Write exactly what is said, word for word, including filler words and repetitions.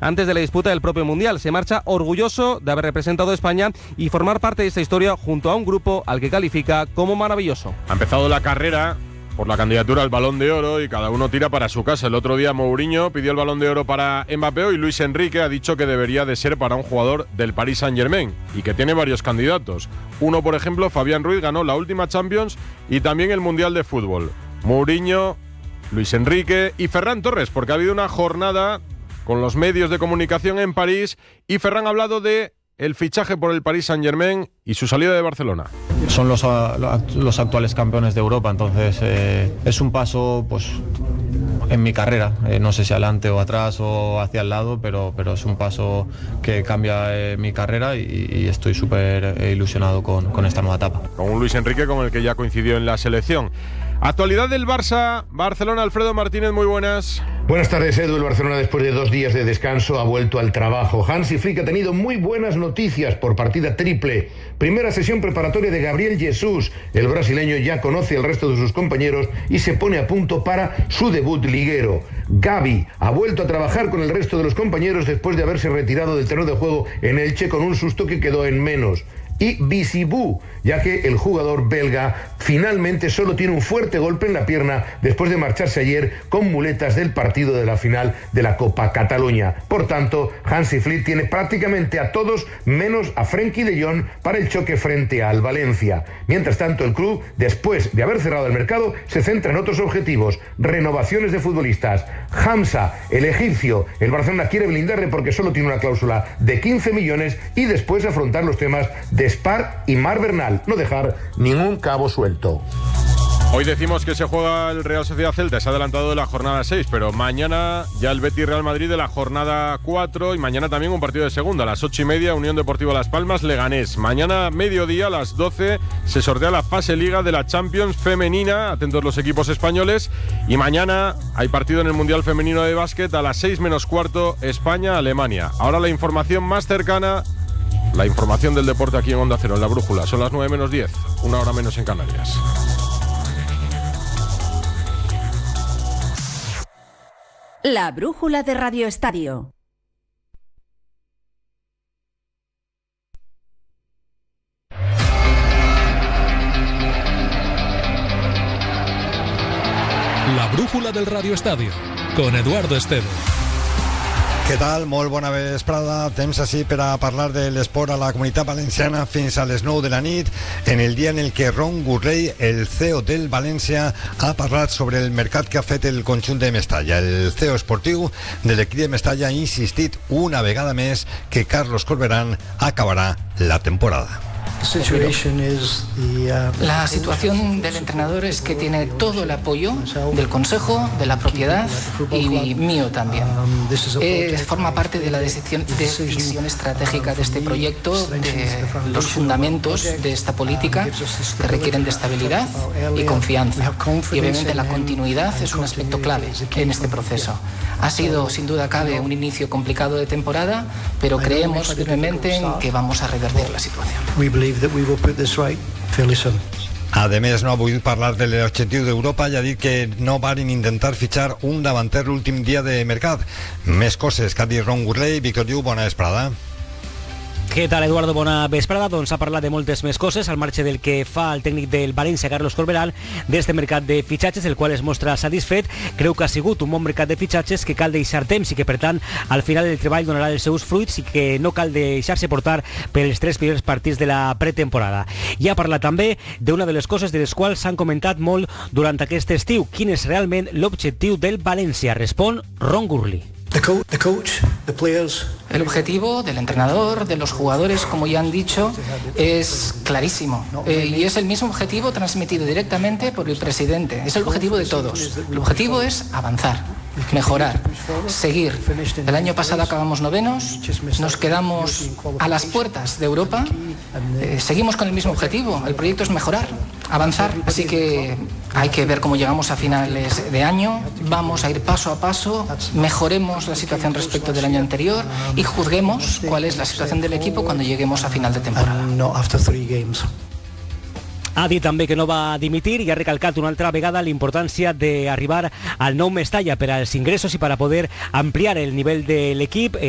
antes de la disputa del propio Mundial. Se marcha orgulloso de haber representado a España y formar parte de esta historia junto a un grupo al que califica como maravilloso. Ha empezado la carrera por la candidatura al Balón de Oro y cada uno tira para su casa. El otro día Mourinho pidió el Balón de Oro para Mbappé y Luis Enrique ha dicho que debería de ser para un jugador del Paris Saint-Germain y que tiene varios candidatos. Uno, por ejemplo, Fabián Ruiz, ganó la última Champions y también el Mundial de Fútbol. Mourinho, Luis Enrique y Ferran Torres, porque ha habido una jornada con los medios de comunicación en París y Ferran ha hablado de el fichaje por el Paris Saint-Germain y su salida de Barcelona. Son los, los actuales campeones de Europa, entonces eh, es un paso pues en mi carrera, eh, no sé si adelante o atrás o hacia el lado, pero, pero es un paso que cambia eh, mi carrera y, y estoy súper eh, ilusionado con, con esta nueva etapa. Con un Luis Enrique con el que ya coincidió en la selección. Actualidad del Barça, Barcelona, Alfredo Martínez, muy buenas. Buenas tardes, Edu. El Barcelona, después de dos días de descanso, ha vuelto al trabajo. Hansi Flick ha tenido muy buenas noticias por partida triple. Primera sesión preparatoria de Gabriel Jesús. El brasileño ya conoce al resto de sus compañeros y se pone a punto para su debut liguero. Gavi ha vuelto a trabajar con el resto de los compañeros después de haberse retirado del terreno de juego en Elche con un susto que quedó en menos. Y Bisibú, ya que el jugador belga finalmente solo tiene un fuerte golpe en la pierna después de marcharse ayer con muletas del partido de la final de la Copa Cataluña. Por tanto, Hansi Flick tiene prácticamente a todos menos a Frenkie de Jong para el choque frente al Valencia. Mientras tanto, el club, después de haber cerrado el mercado, se centra en otros objetivos, renovaciones de futbolistas. Hamza, el egipcio, el Barcelona quiere blindarle porque solo tiene una cláusula de quince millones y después afrontar los temas de Spar y Mar Bernal, no dejar ningún cabo suelto. Hoy decimos que se juega el Real Sociedad Celta, se ha adelantado de la jornada seis, pero mañana ya el Betis Real Madrid de la jornada cuatro y mañana también un partido de segunda, a las ocho y media, Unión Deportiva Las Palmas, Leganés. Mañana mediodía a las doce se sortea la fase Liga de la Champions femenina, atentos los equipos españoles, y mañana hay partido en el Mundial Femenino de Básquet a las seis menos cuarto, España-Alemania. Ahora la información más cercana, la información del deporte aquí en Onda Cero, en La Brújula. Son las nueve menos diez, una hora menos en Canarias. La Brújula de Radio Estadio. La Brújula del Radio Estadio, con Eduardo Esteve. Què tal? Molt bona vesprada. Temps així per a parlar de l'esport a la Comunitat Valenciana fins a les nou de la nit, en el dia en el que Ron Gurley, el C E O del València, ha parlat sobre el mercat que ha fet el conjunt de Mestalla. El C E O esportiu de l'equip de Mestalla ha insistit una vegada més que Carlos Corberán acabarà la temporada. La situación del entrenador es que tiene todo el apoyo del Consejo, de la propiedad y mío también. Eh, forma parte de la decisión, decisión estratégica de este proyecto, de los fundamentos de esta política que requieren de estabilidad y confianza. Y obviamente la continuidad es un aspecto clave en este proceso. Ha sido, sin duda cabe, un inicio complicado de temporada, pero creemos firmemente en que vamos a revertir la situación. A més, no ha volgut parlar de l'objectiu d'Europa i ha dit que no varen intentar fitxar un davanter l'últim dia de mercat. Més coses que ha dit Ron Gurley. Víctor Diu, bona vesprada. Què tal, Eduardo? Bona vesprada. Doncs ha parlat de moltes més coses al marge del que fa el tècnic del València, Carlos Corberán, d'este mercat de fitxatges, el qual es mostra satisfet. Creu que ha sigut un bon mercat de fitxatges, que cal deixar temps i que, per tant, al final el treball donarà els seus fruits i que no cal deixar-se portar per els tres primers partits de la pretemporada. I ha parlat també d'una de les coses de les quals s'han comentat molt durant aquest estiu. Quin és realment l'objectiu del València? Respon Ron Gurley. The coach, the coach, the players. El objetivo del entrenador, de los jugadores, como ya han dicho, es clarísimo. Eh, y es el mismo objetivo transmitido directamente por el presidente. Es el objetivo de todos. El objetivo es avanzar, mejorar, seguir. El año pasado acabamos novenos, nos quedamos a las puertas de Europa. Eh, seguimos con el mismo objetivo. El proyecto es mejorar, avanzar. Así que hay que ver cómo llegamos a finales de año. Vamos a ir paso a paso, mejoremos la situación respecto del año anterior y juzguemos cuál es la situación del equipo cuando lleguemos a final de temporada. Ha dit també que no va dimitir i ha recalcat una altra vegada la importància d'arribar al nou Mestalla per als ingressos i per a poder ampliar el nivell de l'equip.